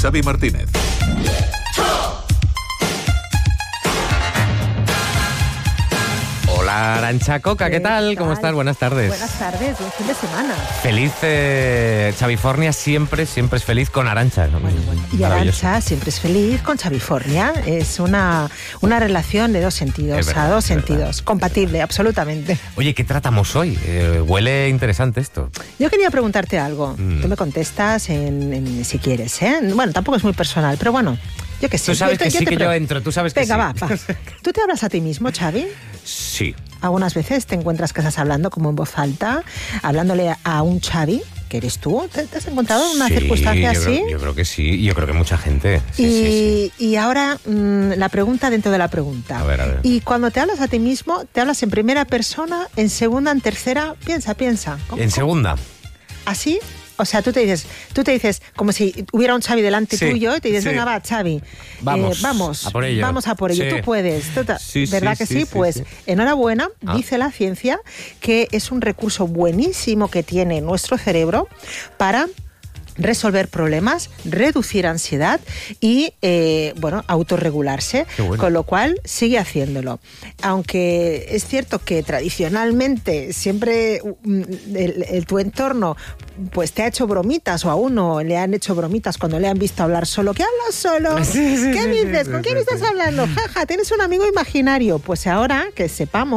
Xavi Martínez. Hola, Arantxa Coca, ¿qué tal? ¿Cómo estás? Buenas tardes. Buenas tardes, buen fin de semana. Feliz Xavifornia, siempre es feliz con Arantxa. ¿No? Bueno. Y Arantxa siempre es feliz con Xavifornia. Es una relación de dos sentidos, verdad, a dos sentidos, compatible, absolutamente. Oye, ¿qué tratamos hoy? Huele interesante esto. Yo quería preguntarte algo. Tú me contestas si quieres, ¿eh? Bueno, tampoco es muy personal, pero bueno, yo qué sé. Tú sabes que yo entro, tú sabes que Venga, sí. va. ¿Tú te hablas a ti mismo, Xavi? Sí. Algunas veces te encuentras que estás hablando como en voz alta, hablándole a un Xavi, que eres tú. ¿Te has encontrado en una circunstancia así? Yo creo que sí, yo creo que mucha gente. Sí. Y ahora la pregunta dentro de la pregunta. A ver. Y cuando te hablas a ti mismo, ¿te hablas en primera persona, en segunda, en tercera? Piensa. ¿En segunda? ¿Así? O sea, tú te dices como si hubiera un Xavi delante tuyo y te dices, venga, va, Xavi, vamos a por ello. Vamos a por ello, Sí. Tú puedes. ¿Verdad que sí? Pues enhorabuena, dice la ciencia que es un recurso buenísimo que tiene nuestro cerebro para resolver problemas, reducir ansiedad y, autorregularse, Bueno. con lo cual sigue haciéndolo. Aunque es cierto que tradicionalmente siempre tu entorno pues te ha hecho bromitas, o a uno le han hecho bromitas cuando le han visto hablar solo. ¿Qué hablas solo? ¿Qué dices? ¿Con quién estás hablando? Jaja, tienes un amigo imaginario. Pues ahora que sepamos